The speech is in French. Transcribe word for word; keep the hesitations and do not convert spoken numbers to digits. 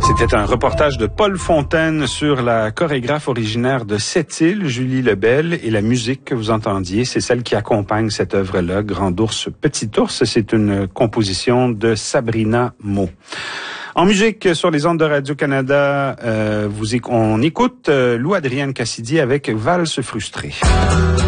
C'était un reportage de Paul Fontaine sur la chorégraphe originaire de Sept-Îles, Julie Lebel, et la musique que vous entendiez, c'est celle qui accompagne cette œuvre-là, Grand Ours, Petit Ours. C'est une composition de Sabrina Maud. En musique, sur les ondes de Radio-Canada, euh, vous, on écoute euh, Lou Adrienne Cassidy avec Valse frustrée.